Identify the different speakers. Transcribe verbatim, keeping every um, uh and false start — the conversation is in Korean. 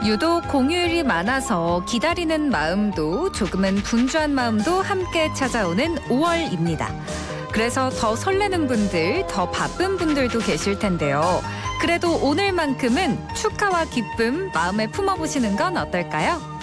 Speaker 1: 유독 공휴일이 많아서 기다리는 마음도 조금은 분주한 마음도 함께 찾아오는 오월입니다. 그래서 더 설레는 분들, 더 바쁜 분들도 계실 텐데요. 그래도 오늘만큼은 축하와 기쁨 마음에 품어보시는 건 어떨까요?